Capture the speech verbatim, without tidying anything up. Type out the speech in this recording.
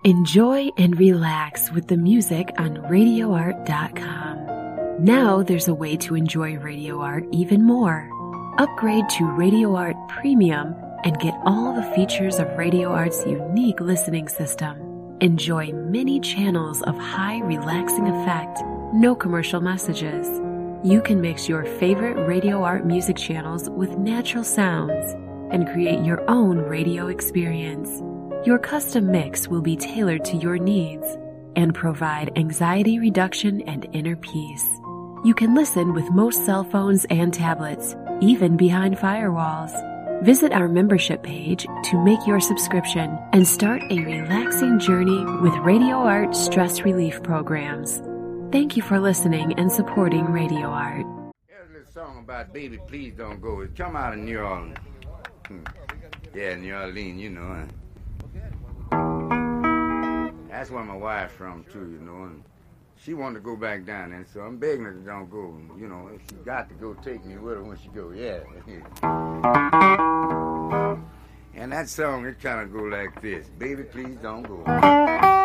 Enjoy and relax with the music on radio art dot com. Now there's a way to enjoy Radio Art even more. Upgrade to Radio Art Premium and get all the features of Radio Art's unique listening system. Enjoy many channels of high relaxing effect, no commercial messages. You can mix your favorite Radio Art music channels with natural sounds and create your own radio experience. Your custom mix will be tailored to your needs and provide anxiety reduction and inner peace. You can listen with most cell phones and tablets, even behind firewalls. Visit our membership page to make your subscription and start a relaxing journey with Radio Art stress relief programs. Thank you for listening and supporting Radio Art. Here's a little song about Baby Please Don't Go. It come out of New Orleans. Hmm. Yeah, New Orleans, you know. That's where my wife's from, too, you know. And she wanted to go back down there, so I'm begging her to don't go. You know, if she got to go, take me with her when she go, yeah. And that song, it kind of go like this. Baby, please don't go.